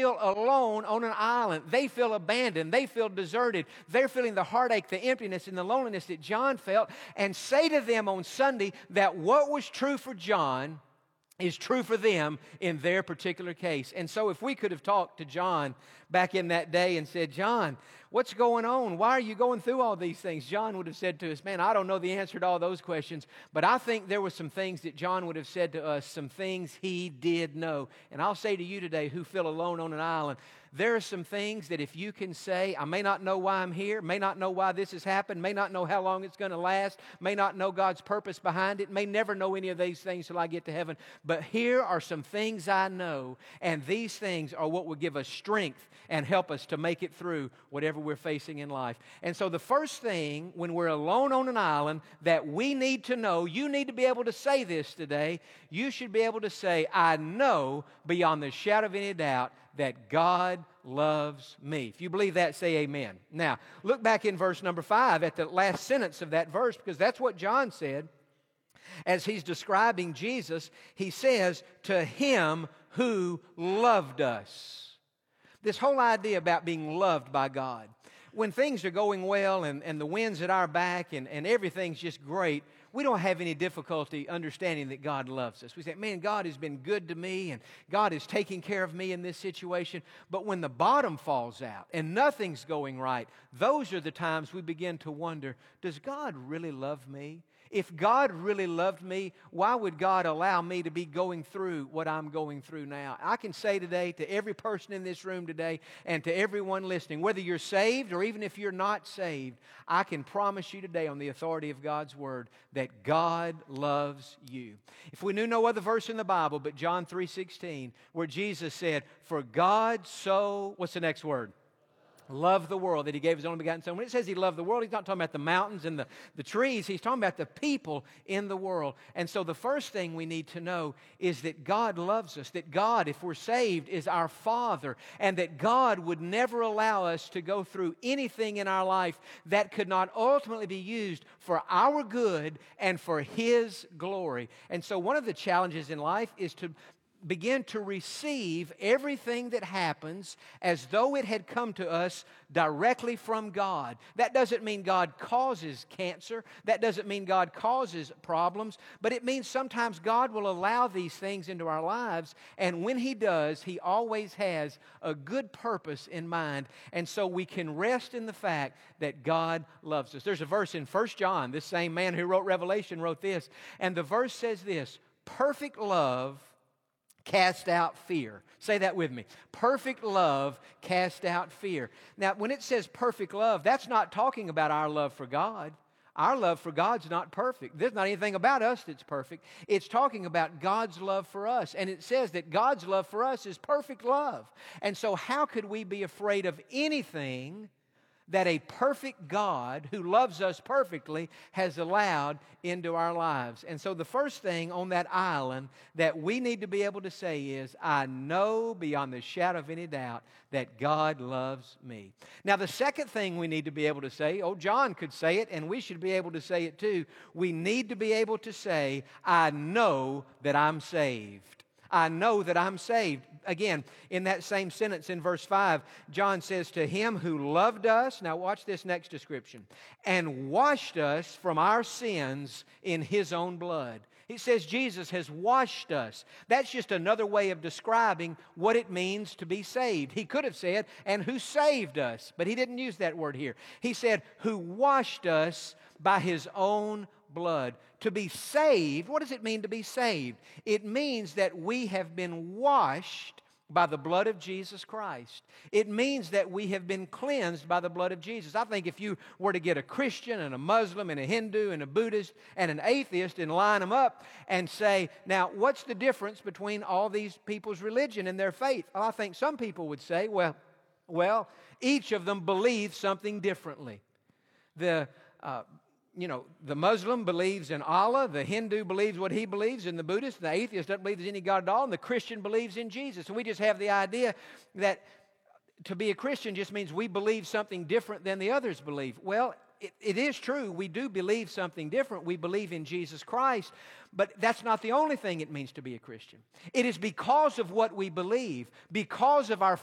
feel alone on an island. They feel abandoned. They feel deserted. They're feeling the heartache, the emptiness, and the loneliness that John felt. And say to them on Sunday that what was true for John is true for them in their particular case. And so if we could have talked to John back in that day and said, John, what's going on? Why are you going through all these things? John would have said to us, man, I don't know the answer to all those questions, but I think there were some things that John would have said to us, some things he did know. And I'll say to you today who feel alone on an island, there are some things that if you can say, I may not know why I'm here, may not know why this has happened, may not know how long it's going to last, may not know God's purpose behind it, may never know any of these things till I get to heaven, but here are some things I know, and these things are what will give us strength and help us to make it through whatever we're facing in life. And so the first thing when we're alone on an island that we need to know, you need to be able to say this today, you should be able to say, I know beyond the shadow of any doubt that God loves me. If you believe that, say amen. Now, look back in verse number 5 at the last sentence of that verse, because that's what John said. As he's describing Jesus, he says, to him who loved us. This whole idea about being loved by God. When things are going well and the wind's at our back and everything's just great, we don't have any difficulty understanding that God loves us. We say, man, God has been good to me and God is taking care of me in this situation. But when the bottom falls out and nothing's going right, those are the times we begin to wonder, does God really love me? If God really loved me, why would God allow me to be going through what I'm going through now? I can say today to every person in this room today and to everyone listening, whether you're saved or even if you're not saved, I can promise you today on the authority of God's Word that God loves you. If we knew no other verse in the Bible but John 3:16, where Jesus said, for God so, what's the next word? Loved the world, that He gave His only begotten Son. When it says He loved the world, He's not talking about the mountains and the trees. He's talking about the people in the world. And so the first thing we need to know is that God loves us, that God, if we're saved, is our Father, and that God would never allow us to go through anything in our life that could not ultimately be used for our good and for His glory. And so one of the challenges in life is to begin to receive everything that happens as though it had come to us directly from God. That doesn't mean God causes cancer. That doesn't mean God causes problems. But it means sometimes God will allow these things into our lives. And when He does, He always has a good purpose in mind. And so we can rest in the fact that God loves us. There's a verse in 1 John. This same man who wrote Revelation wrote this. And the verse says this, perfect love cast out fear. Say that with me. Perfect love cast out fear. Now, when it says perfect love, that's not talking about our love for God. Our love for God's not perfect. There's not anything about us that's perfect. It's talking about God's love for us. And it says that God's love for us is perfect love. And so how could we be afraid of anything that a perfect God who loves us perfectly has allowed into our lives? And so the first thing on that island that we need to be able to say is, I know beyond the shadow of any doubt that God loves me. Now the second thing we need to be able to say, John could say it and we should be able to say it too. We need to be able to say, I know that I'm saved. I know that I'm saved. Again, in that same sentence in verse 5, John says, to Him who loved us, now watch this next description, and washed us from our sins in His own blood. He says Jesus has washed us. That's just another way of describing what it means to be saved. He could have said, and who saved us, but He didn't use that word here. He said, who washed us by His own blood. To be saved, what does it mean to be saved? It means that we have been washed by the blood of Jesus Christ. It means that we have been cleansed by the blood of Jesus. I think if you were to get a Christian and a Muslim and a Hindu and a Buddhist and an atheist and line them up and say, now what's the difference between all these people's religion and their faith? I think some people would say, well, each of them believes something differently. The Muslim believes in Allah, the Hindu believes what he believes, and the Buddhist, the atheist doesn't believe there's any God at all, and the Christian believes in Jesus. And we just have the idea that to be a Christian just means we believe something different than the others believe. Well, it is true. We do believe something different. We believe in Jesus Christ. But that's not the only thing it means to be a Christian. It is because of what we believe, because of our